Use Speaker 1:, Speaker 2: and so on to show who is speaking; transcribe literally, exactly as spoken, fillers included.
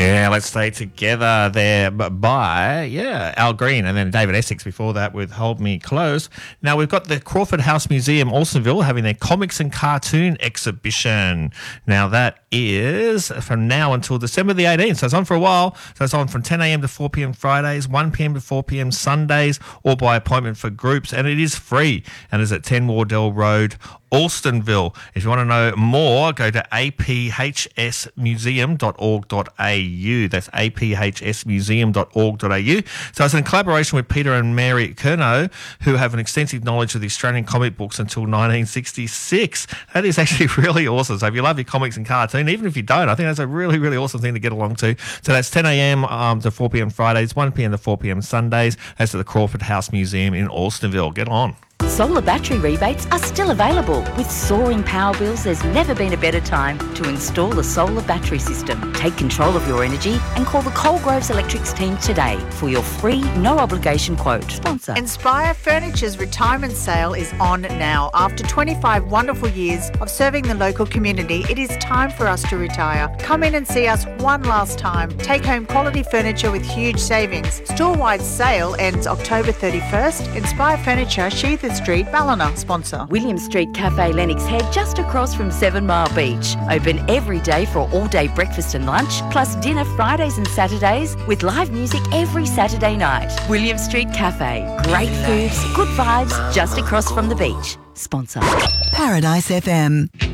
Speaker 1: Yeah, Let's Stay Together there by, yeah, Al Green, and then David Essex before that with Hold Me Close. Now, we've got the Crawford House Museum, Alstonville, having their comics and cartoon exhibition. Now, that is from now until December the eighteenth, so it's on for a while. So it's on from ten a.m. to four p.m. Fridays, one p.m. to four p.m. Sundays, or by appointment for groups, and it is free, and it's at ten Wardell Road, Alstonville. If you want to know more, go to a p h s museum dot org dot a u. That's a p h s museum dot org dot a u. So it's in collaboration with Peter and Mary Curnow, who have an extensive knowledge of the Australian comic books until nineteen sixty-six. That is actually really awesome. So if you love your comics and cartoon, even if you don't, I think that's a really, really awesome thing to get along to. So that's ten a.m. Um, to four p.m. Fridays, one p.m. to four p.m. Sundays. That's at the Crawford House Museum in Alstonville. Get on.
Speaker 2: Solar battery rebates are still available. With soaring power bills, there's never been a better time to install a solar battery system. Take control of your energy and call the Coalgroves Electrics team today for your free, no-obligation quote. Sponsor.
Speaker 3: Inspire Furniture's retirement sale is on now. After twenty-five wonderful years of serving the local community, it is time for us to retire. Come in and see us one last time. Take home quality furniture with huge savings. Store-wide sale ends October thirty-first. Inspire Furniture, Sheath Street, Ballina. Sponsor.
Speaker 2: William Street Cafe, Lennox Head, just across from Seven Mile Beach. Open every day for all-day breakfast and lunch, plus dinner Fridays and Saturdays, with live music every Saturday night. William Street Cafe. Great foods, good vibes, just across from the beach. Sponsor.
Speaker 4: Paradise F M.